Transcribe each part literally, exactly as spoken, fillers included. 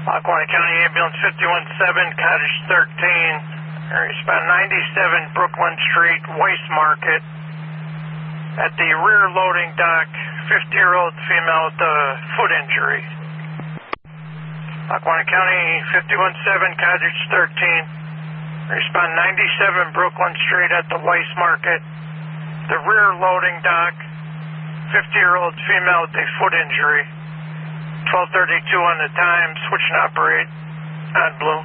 Lackawanna County Ambulance fifty-one seven, Cottage thirteen. Respond ninety-seven Brooklyn Street, Waste Market. At the rear loading dock, fifty-year-old female with a foot injury. Lackawanna County fifty-one seven, Cottage thirteen. Respond ninety-seven Brooklyn Street at the Waste Market. The rear loading dock, fifty-year-old female with a foot injury. twelve thirty-two on the time, switch and operate on blue.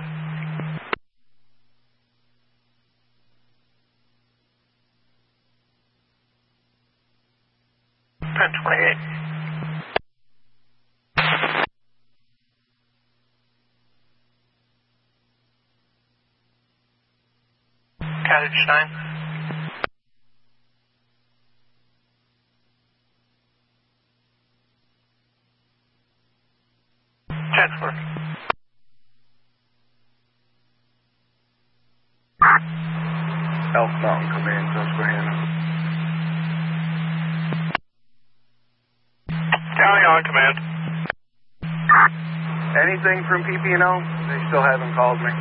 ten twenty-eight. Cottage nine. ten four. Elk Mountain Command, Susquehanna. County on command. Anything from P P and O? They still haven't called me.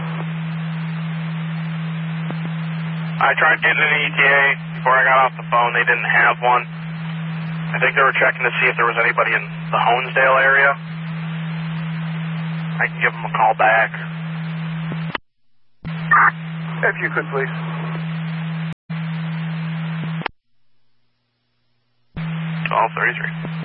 I tried getting an E T A before I got off the phone. They didn't have one. I think they were checking to see if there was anybody in the Honesdale area. I can give them a call back. If you could, please. twelve thirty-three.